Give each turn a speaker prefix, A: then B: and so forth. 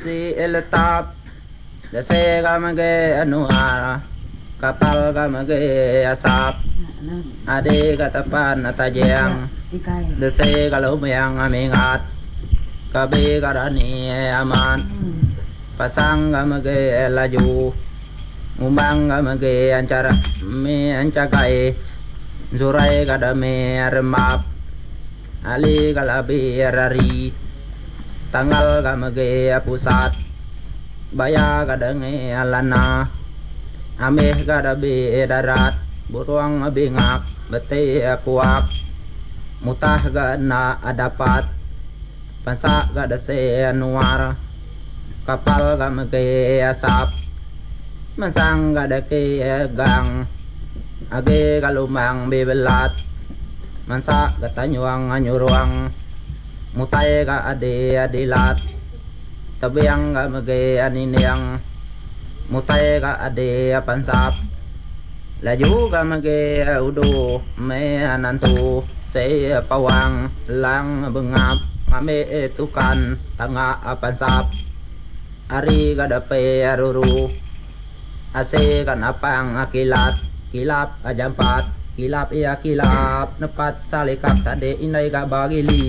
A: si eletap dase gamage anuara kapal gamage asap ade katapan atajang dase kalau yang amingat kabe karani aman pasang gamage laju umbang gamage ancara me ancakai zurai kadame remap ali kalabi rari tanggal gamage pusat baya kadange alana ameh kadabe darat buruang abingak bete kuak mutah gana adapat pansa gadase anuar kapal gamage asap masang gadake gang age kalumang bebelat mansa gatanyuang anyuruang mutai ka ade adilat tabiang gamage aniniang mutai ka ade pansap laju gamage udo me anantu se pawang lang bengap ngame tukan tanga pansap ari kadape aruru ase kanapang akilat kilap ajampat kilap iya kilap nepat salikap tade inay ka bagili